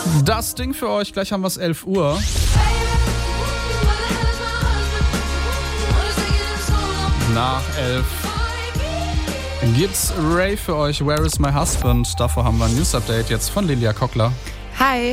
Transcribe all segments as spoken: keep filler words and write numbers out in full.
Das Ding für euch, gleich haben wir es elf Uhr. Nach elf gibt's Ray für euch, Where is my husband? Davor haben wir ein News-Update jetzt von Lilia Kockler. Hi.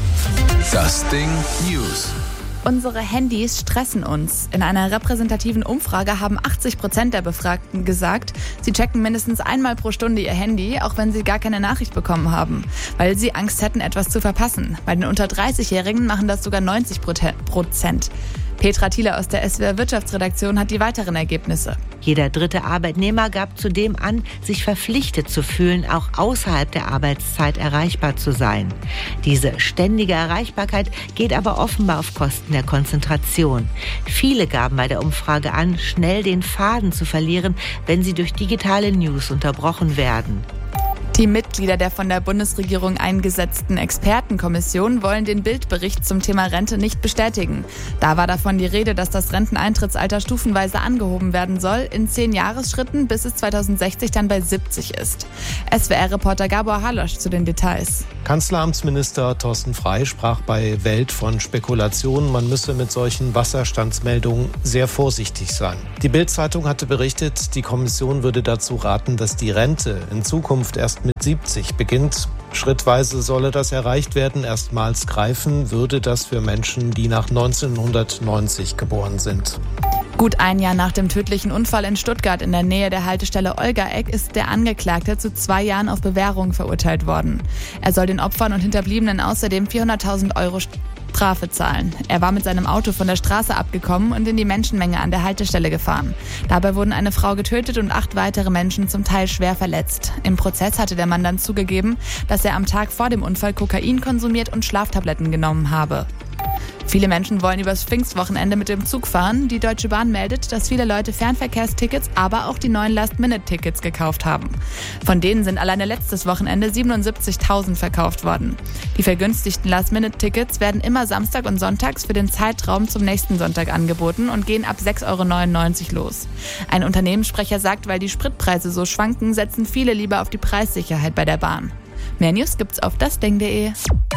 Das Ding News. Unsere Handys stressen uns. In einer repräsentativen Umfrage haben achtzig Prozent der Befragten gesagt, sie checken mindestens einmal pro Stunde ihr Handy, auch wenn sie gar keine Nachricht bekommen haben, weil sie Angst hätten, etwas zu verpassen. Bei den unter dreißig-Jährigen machen das sogar neunzig Prozent. Petra Thiele aus der S W R Wirtschaftsredaktion hat die weiteren Ergebnisse. Jeder dritte Arbeitnehmer gab zudem an, sich verpflichtet zu fühlen, auch außerhalb der Arbeitszeit erreichbar zu sein. Diese ständige Erreichbarkeit geht aber offenbar auf Kosten der Konzentration. Viele gaben bei der Umfrage an, schnell den Faden zu verlieren, wenn sie durch digitale News unterbrochen werden. Die Mitglieder der von der Bundesregierung eingesetzten Expertenkommission wollen den Bild-Bericht zum Thema Rente nicht bestätigen. Da war davon die Rede, dass das Renteneintrittsalter stufenweise angehoben werden soll, in zehn Jahresschritten, bis es zweitausendsechzig dann bei siebzig ist. S W R-Reporter Gabor Halosch zu den Details. Kanzleramtsminister Thorsten Frey sprach bei Welt von Spekulationen, man müsse mit solchen Wasserstandsmeldungen sehr vorsichtig sein. Die Bild-Zeitung hatte berichtet, die Kommission würde dazu raten, dass die Rente in Zukunft erst mit siebzig beginnt. Schrittweise solle das erreicht werden. Erstmals greifen würde das für Menschen, die nach neunzehnhundertneunzig geboren sind. Gut ein Jahr nach dem tödlichen Unfall in Stuttgart in der Nähe der Haltestelle Olgaeck ist der Angeklagte zu zwei Jahren auf Bewährung verurteilt worden. Er soll den Opfern und Hinterbliebenen außerdem vierhunderttausend Euro Strafe zahlen. Er war mit seinem Auto von der Straße abgekommen und in die Menschenmenge an der Haltestelle gefahren. Dabei wurden eine Frau getötet und acht weitere Menschen zum Teil schwer verletzt. Im Prozess hatte der Mann dann zugegeben, dass er am Tag vor dem Unfall Kokain konsumiert und Schlaftabletten genommen habe. Viele Menschen wollen übers Pfingstwochenende mit dem Zug fahren. Die Deutsche Bahn meldet, dass viele Leute Fernverkehrstickets, aber auch die neuen Last-Minute-Tickets gekauft haben. Von denen sind alleine letztes Wochenende siebenundsiebzigtausend verkauft worden. Die vergünstigten Last-Minute-Tickets werden immer Samstag und sonntags für den Zeitraum zum nächsten Sonntag angeboten und gehen ab sechs Euro neunundneunzig los. Ein Unternehmenssprecher sagt, weil die Spritpreise so schwanken, setzen viele lieber auf die Preissicherheit bei der Bahn. Mehr News gibt's auf dasding punkt de.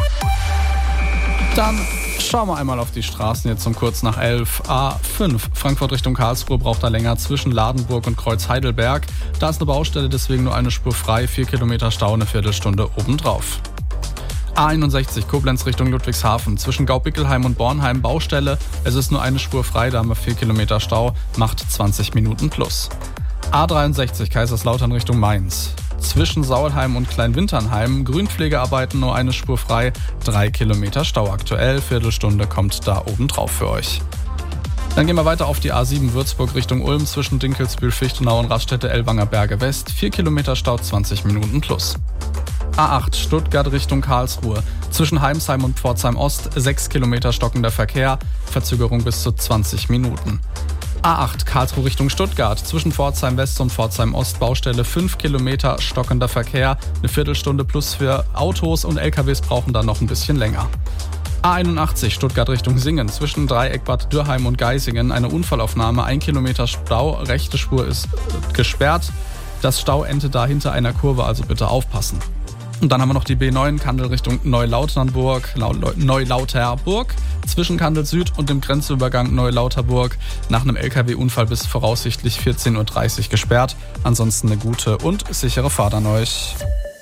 Dann schauen wir einmal auf die Straßen jetzt um kurz nach elf. A fünf, Frankfurt Richtung Karlsruhe braucht da länger zwischen Ladenburg und Kreuz Heidelberg. Da ist eine Baustelle, deswegen nur eine Spur frei, vier Kilometer Stau, eine Viertelstunde obendrauf. A einundsechzig, Koblenz Richtung Ludwigshafen, zwischen Gaubickelheim und Bornheim Baustelle. Es ist nur eine Spur frei, da haben wir vier Kilometer Stau, macht zwanzig Minuten plus. A dreiundsechzig, Kaiserslautern Richtung Mainz. Zwischen Saulheim und Kleinwinternheim, Grünpflegearbeiten nur eine Spur frei, drei Kilometer Stau aktuell, Viertelstunde kommt da oben drauf für euch. Dann gehen wir weiter auf die A sieben Würzburg Richtung Ulm, zwischen Dinkelsbühl, Fichtenau und Raststätte Ellwanger Berge West, vier Kilometer Stau, zwanzig Minuten plus. A acht Stuttgart Richtung Karlsruhe, zwischen Heimsheim und Pforzheim Ost, sechs Kilometer stockender Verkehr, Verzögerung bis zu zwanzig Minuten. A acht Karlsruhe Richtung Stuttgart, zwischen Pforzheim West und Pforzheim Ost Baustelle, fünf Kilometer stockender Verkehr, eine Viertelstunde plus für Autos und L K Ws brauchen dann noch ein bisschen länger. A einundachtzig Stuttgart Richtung Singen, zwischen Dreieck Bad Dürrheim und Geisingen, eine Unfallaufnahme, ein Kilometer Stau, rechte Spur ist gesperrt, das Stauende da hinter einer Kurve, also bitte aufpassen. Und dann haben wir noch die B neun, Kandel Richtung Neulauternburg, Neulauterburg, zwischen Kandel Süd und dem Grenzübergang Neulauterburg nach einem L K W-Unfall bis voraussichtlich vierzehn Uhr dreißig gesperrt. Ansonsten eine gute und sichere Fahrt an euch.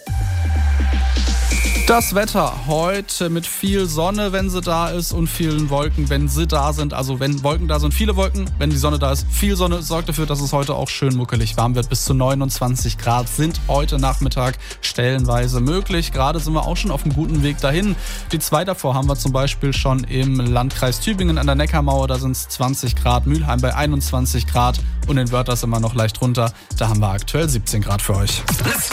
Das Wetter heute mit viel Sonne, wenn sie da ist, und vielen Wolken, wenn sie da sind. Also wenn Wolken da sind, viele Wolken, wenn die Sonne da ist, viel Sonne, sorgt dafür, dass es heute auch schön muckelig warm wird. Bis zu neunundzwanzig Grad sind heute Nachmittag stellenweise möglich. Gerade sind wir auch schon auf einem guten Weg dahin. Die zwei davor haben wir zum Beispiel schon im Landkreis Tübingen an der Neckarmauer. Da sind es zwanzig Grad, Mülheim bei einundzwanzig Grad und in Wörthers immer noch leicht runter. Da haben wir aktuell siebzehn Grad für euch.